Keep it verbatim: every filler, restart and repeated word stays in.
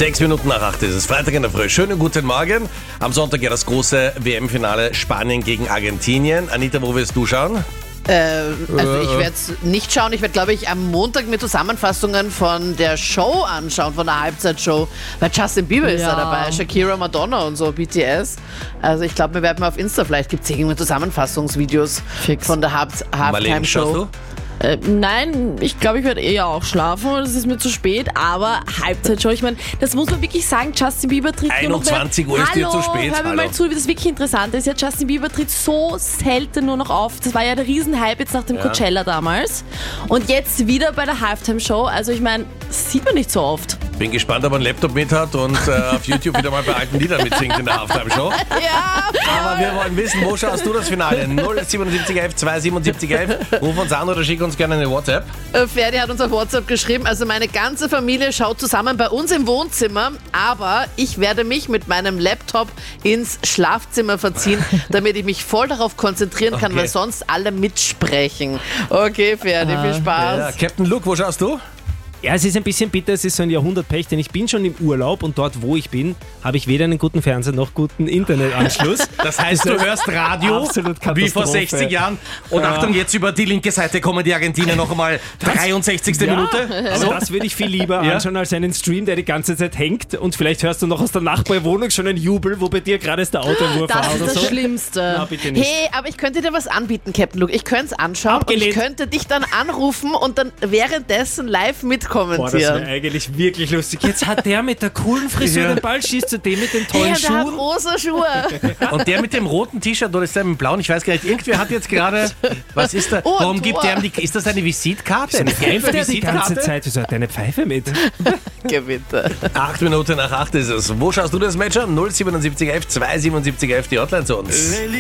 Sechs Minuten nach acht ist es, Freitag in der Früh. Schönen guten Morgen. Am Sonntag ja das große W M-Finale Spanien gegen Argentinien. Anita, wo wirst du schauen? Äh, also ich werde es nicht schauen. Ich werde, glaube ich, am Montag mir Zusammenfassungen von der Show anschauen, von der Halbzeitshow. Weil Justin Bieber ist Ja. da dabei, Shakira, Madonna und so, B T S. Also ich glaube, wir werden mal auf Insta, vielleicht gibt es irgendwelche Zusammenfassungsvideos Fix. von der Halb- Marlene, schaust Halftime-Show. du? Äh, nein, ich glaube, ich werde eher auch schlafen, das ist mir zu spät, aber Halbzeitshow, ich meine, das muss man wirklich sagen, Justin Bieber tritt nur noch... einundzwanzig Uhr ist dir Hallo, zu spät, hör mir hallo. mal zu, wie das wirklich interessant ist. Ja, Justin Bieber tritt so selten nur noch auf. Das war ja der Riesenhype jetzt nach dem Ja. Coachella damals. Und jetzt wieder bei der Halftime-Show, also ich meine, das sieht man nicht so oft. Bin gespannt, ob er einen Laptop mit hat und äh, auf YouTube wieder mal bei alten Liedern mitsingt in der Halftime-Show. Ja, Aber wir wollen wissen, wo schaust du das Finale? null siebenundsiebzig elf zweihundertsiebenundsiebzig elf. Ruf uns an oder schick uns gerne eine WhatsApp. Äh, Ferdi hat uns auf WhatsApp geschrieben, also meine ganze Familie schaut zusammen bei uns im Wohnzimmer, aber ich werde mich mit meinem Laptop ins Schlafzimmer verziehen, damit ich mich voll darauf konzentrieren kann, Okay. weil sonst alle mitsprechen. Okay, Ferdi, viel Ja, Spaß. Captain Luke, wo schaust du? Ja, es ist ein bisschen bitter, es ist so ein Jahrhundertpech, denn ich bin schon im Urlaub und dort, wo ich bin, habe ich weder einen guten Fernseher noch guten Internetanschluss. Das heißt, du hörst Radio Absolut wie vor Katastrophe. sechzig Jahren. Und Achtung, jetzt über die linke Seite kommen die Argentinier noch einmal. dreiundsechzigste Ja, Minute. aber das würde ich viel lieber Ja. anschauen als einen Stream, der die ganze Zeit hängt und vielleicht hörst du noch aus der Nachbarwohnung schon einen Jubel, wo bei dir gerade ist der Autowurf Das war ist oder das so. Schlimmste. Na, bitte nicht. Hey, aber ich könnte dir was anbieten, Captain Luke. Ich könnte es anschauen Abgelehnt. und ich könnte dich dann anrufen und dann währenddessen live Boah, das mitkommentieren. wäre eigentlich wirklich lustig. Jetzt hat der mit der coolen Frisur Ja. den Ball, schießt zu dem mit den Hey, tollen und der hat Schuhen. rosa Schuhe. Und der mit dem roten T-Shirt oder ist der mit dem blauen? Ich weiß gar nicht. Irgendwer hat jetzt gerade. Was ist da? Oh, ein Warum gibt Tor. der ihm die. Ist das eine Visitkarte? Eine gelbe Pfeift der die ganze Visitkarte? Zeit? Wieso hat der eine Pfeife mit? Gewitter. Acht Minuten nach acht ist es. Wo schaust du das Match an? null siebenundsiebzig elf zweihundertsiebenundsiebzig elf die Hotline zu uns.